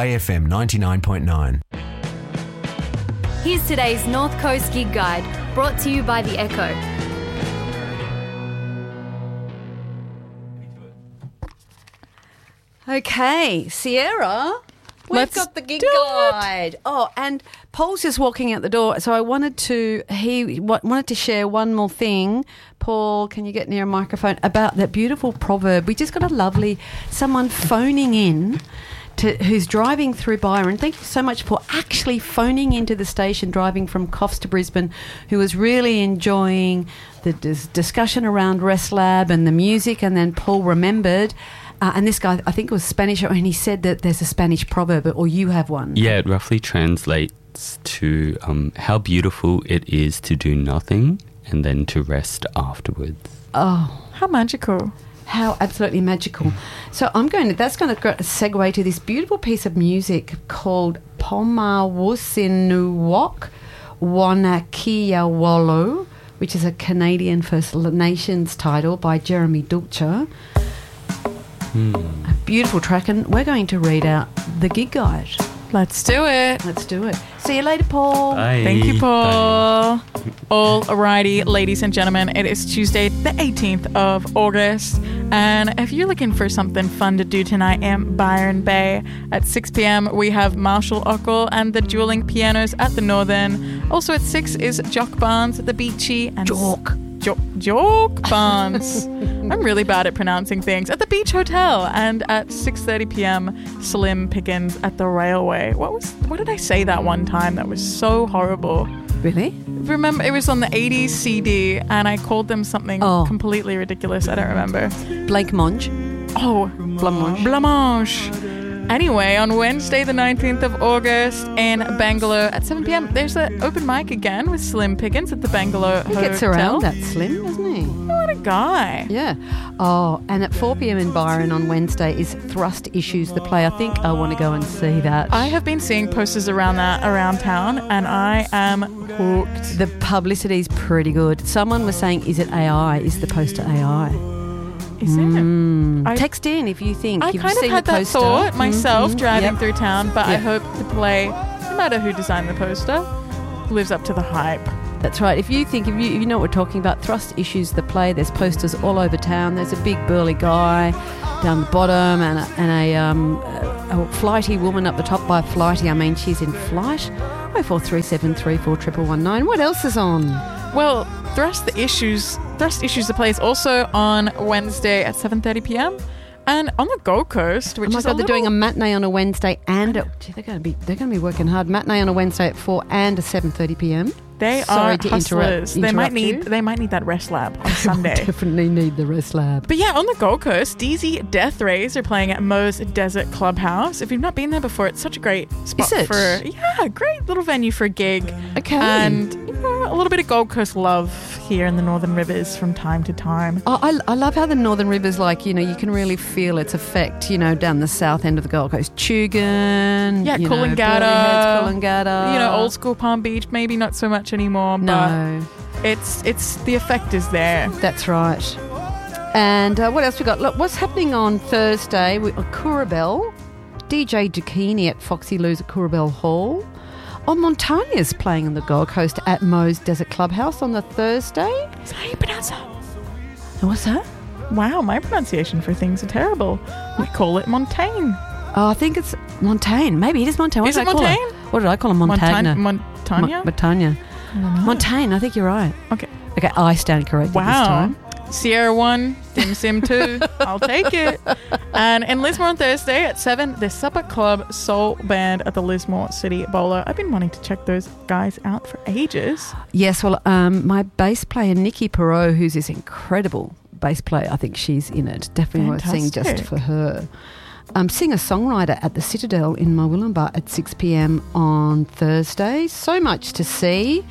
Bay FM 99.9. Here's today's North Coast Gig Guide, brought to you by The Echo. Okay, Sierra, we've got the gig guide. Oh, and Paul's just walking out the door, so I wanted to share one more thing. Paul, can you get near a microphone about that beautiful proverb? We just got someone phoning in who's driving through Byron. Thank you so much for actually phoning into the station, driving from Coffs to Brisbane, who was really enjoying the discussion around ResLab and the music, and then Paul remembered. And this guy, I think it was Spanish, and he said that there's a Spanish proverb, or you have one. Yeah, it roughly translates to how beautiful it is to do nothing and then to rest afterwards. Oh, how magical. How absolutely magical. So that's going to segue to this beautiful piece of music called Pomawusinuwok Wanakiyawalo, which is a Canadian First Nations title by Jeremy Dulcher. A beautiful track, and we're going to read out the gig guide. Let's do it. See you later, Paul. Bye. Thank you, Paul. Alrighty, ladies and gentlemen, it is Tuesday, the 18th of August, and if you're looking for something fun to do tonight in Byron Bay, at 6 p.m. we have Marshall Ockel and the Dueling Pianos at the Northern. Also at 6 is Jock Barnes at the Beachy and Jock Barnes. I'm really bad at pronouncing things. At the Beach Hotel, and at 6:30 p.m. Slim Pickens at the Railway. What did I say that one time? That was so horrible. Really? Remember, it was on the 80s CD, and I called them something completely ridiculous. I don't remember. Blancmange. Oh, Blancmange. Anyway, on Wednesday, the 19th of August in Bangalore at 7 p.m, there's an open mic again with Slim Pickens at the Bangalore Hotel. He gets around that Slim, doesn't he? What a guy. Yeah. Oh, and at 4 p.m. in Byron on Wednesday is Thrust Issues, the play. I think I want to go and see that. I have been seeing posters around town, and I am hooked. The publicity is pretty good. Someone was saying, is it AI? Is the poster AI? Is it? Text in if you think. I You've kind of seen had the that poster. thought myself driving through town, but I Yep. hope the play, no matter who designed the poster, lives up to the hype. That's right. If you know what we're talking about, Thrust Issues, the play, there's posters all over town. There's a big burly guy down the bottom and a flighty woman up the top. By flighty, I mean she's in flight. 0437341119. What else is on? Well, Thrust Issues, the play is also on Wednesday at 7:30 p.m. And on the Gold Coast, which is they're doing a matinee on a Wednesday and they're going to be working hard. Matinee on a Wednesday at 4 and a 7:30 p.m. They Sorry are to hustlers. They might need you. that ResLab on Sunday. Definitely need the ResLab. But yeah, on the Gold Coast, DZ Death Rays are playing at Moe's Desert Clubhouse. If you've not been there before, it's such a great spot Is it? Great little venue for a gig. Okay. And a little bit of Gold Coast love here in the Northern Rivers from time to time. Oh, I love how the Northern Rivers, you can really feel its effect, down the south end of the Gold Coast. Tugun, Coolangatta. Old school Palm Beach, maybe not so much anymore. No. It's the effect is there. That's right. And what else we got? Look, what's happening on Thursday? Coorabell, DJ Dakini at Foxy Lou's at Coorabell Hall. Montaña's playing on the Gold Coast at Moe's Desert Clubhouse on the Thursday. Is that how you pronounce it? What's that? Wow, my pronunciation for things are terrible. We call it Montaigne. Oh, I think it's Montaigne. Maybe it is Montaigne. Is it Montaigne? What did I call it? Montagna. Montagna? Montagna. Montaigne, I think you're right. Okay, I stand corrected this time. Sierra 1, Dim Sim 2. I'll take it. And in Lismore on Thursday at 7, the Supper Club Soul Band at the Lismore City Bowler. I've been wanting to check those guys out for ages. Yes, well, my bass player, Nikki Perot, who's this incredible bass player, I think she's in it. Definitely worth seeing just for her. Singer-songwriter at the Citadel in Murwillumbah at 6 p.m. on Thursday. So much to see.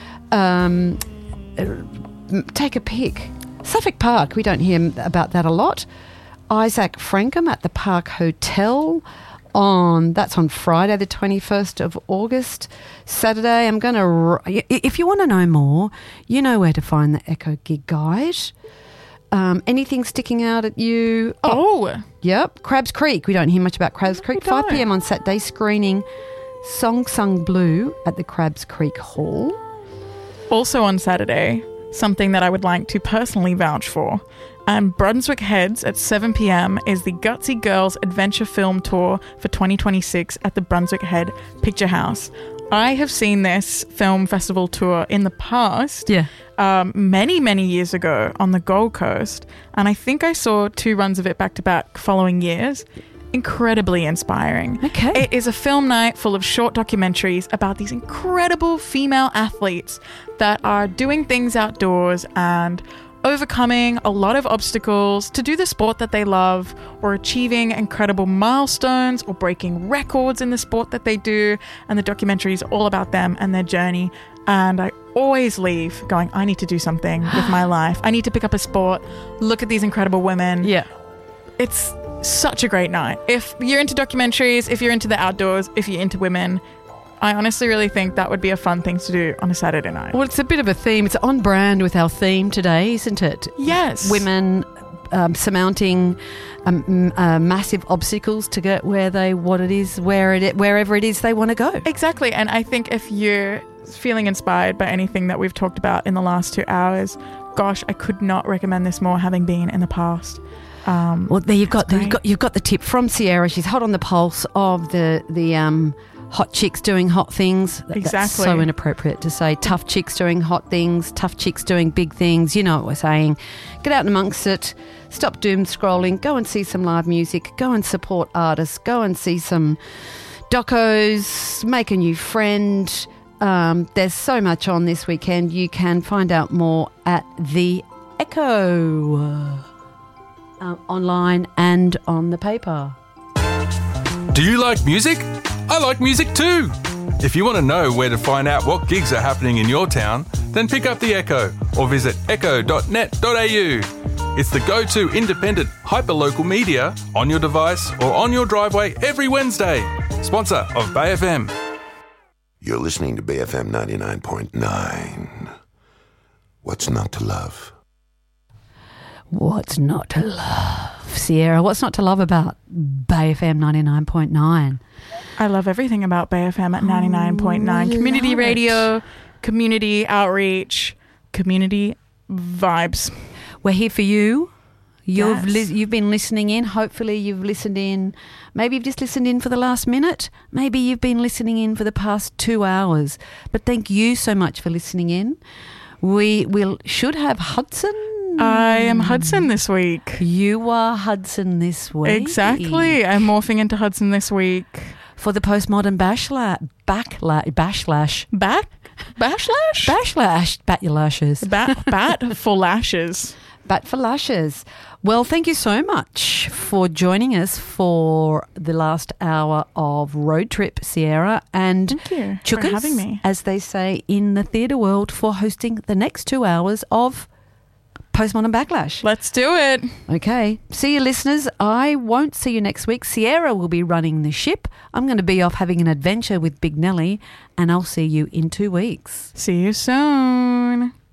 Take a pick. Suffolk Park, we don't hear about that a lot. Isaac Frankham at the Park Hotel that's on Friday the 21st of August. Saturday, if you want to know more, you know where to find the Echo Gig Guide. Anything sticking out at you? Oh. Yep. Crabs Creek. We don't hear much about Crabs Creek. 5 p.m. on Saturday, screening Song Sung Blue at the Crabs Creek Hall. Also on Saturday, something that I would like to personally vouch for. And Brunswick Heads at 7 p.m. is the Gutsy Girls Adventure Film Tour for 2026 at the Brunswick Head Picture House. I have seen this film festival tour in the past, many, many years ago on the Gold Coast, and I think I saw 2 runs of it back-to-back following years. Incredibly inspiring. Okay. It is a film night full of short documentaries about these incredible female athletes that are doing things outdoors and overcoming a lot of obstacles to do the sport that they love, or achieving incredible milestones, or breaking records in the sport that they do. And the documentary is all about them and their journey. And I always leave going, I need to do something with my life. I need to pick up a sport, look at these incredible women. Yeah. It's such a great night. If you're into documentaries, if you're into the outdoors, if you're into women, I honestly really think that would be a fun thing to do on a Saturday night. Well, it's a bit of a theme. It's on brand with our theme today, isn't it? Yes. Women surmounting massive obstacles to get wherever it is they want to go. Exactly. And I think if you're feeling inspired by anything that we've talked about in the last 2 hours, gosh, I could not recommend this more, having been in the past. Well, there you've got the tip from Sierra. She's hot on the pulse of the hot chicks doing hot things. Exactly. That's so inappropriate to say tough chicks doing hot things, tough chicks doing big things. You know what we're saying. Get out and amongst it. Stop doom scrolling. Go and see some live music. Go and support artists. Go and see some docos. Make a new friend. There's so much on this weekend. You can find out more at The Echo. Online and on the paper. Do you like music? I like music too. If you want to know where to find out what gigs are happening in your town, then pick up The Echo or visit echo.net.au. It's the go-to independent hyperlocal media on your device or on your driveway every Wednesday. Sponsor of Bay FM. You're listening to Bay FM 99.9. What's not to love? What's not to love? Sierra, what's not to love about Bay FM 99.9? I love everything about Bay FM at 99.9. Community radio, community outreach, community vibes. We're here for you. Yes. You've been listening in. Hopefully you've listened in. Maybe you've just listened in for the last minute. Maybe you've been listening in for the past 2 hours. But thank you so much for listening in. We should have Hudson. I am Hudson this week. You are Hudson this week. Exactly. I'm morphing into Hudson this week. For the postmodern bashlash. Bat your lashes. Bat for lashes. Bat for lashes. Well, thank you so much for joining us for the last hour of Road Trip, Sierra. And thank you Chukas, for having me. As they say in the theatre world, for hosting the next 2 hours of Postmodern Backlash. Let's do it. Okay. See you, listeners. I won't see you next week. Sierra will be running the ship. I'm going to be off having an adventure with Big Nelly, and I'll see you in 2 weeks. See you soon.